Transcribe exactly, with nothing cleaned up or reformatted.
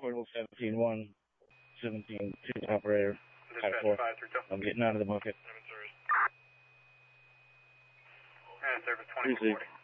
Portable seventeen one, seventeen two operator, five four. I'm getting out of the bucket. And service twenty-four forty.